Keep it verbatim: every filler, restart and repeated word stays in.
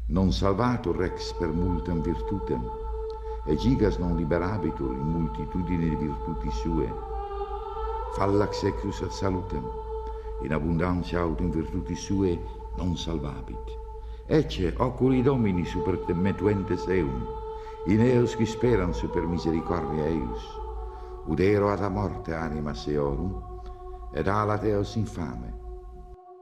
non salvatur rex per multam virtutem, e gigas non liberabitur in multitudine di virtuti sue. Fallax ecus ad salutem, in abundantia aut in virtuti sue non salvabit. Ecce oculi domini super te metuentes eum, in eos qui speran super misericordia eius. Udero ad a morte anima seorum, ed alat eos infame,